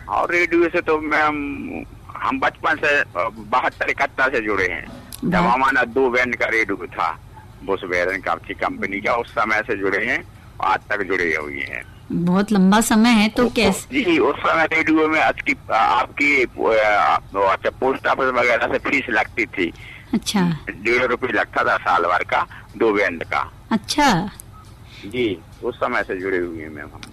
और रेडियो से तो मैम हम बचपन से 72-71 से जुड़े हैं। जब हमारा 2 बैंड का रेडियो था, बुश बेरन की कंपनी का, उस समय से जुड़े हैं, आज तक जुड़े हुए हैं। बहुत लंबा समय है। तो कैसे जी, उस समय रेडियो में आपकी पोस्ट ऑफिस वगैरह से फीस लगती थी। अच्छा। 1.5 रुपये लगता था साल भर का, 2 बैंड का। अच्छा जी, उस समय से जुड़े हुए हैं मैम हम।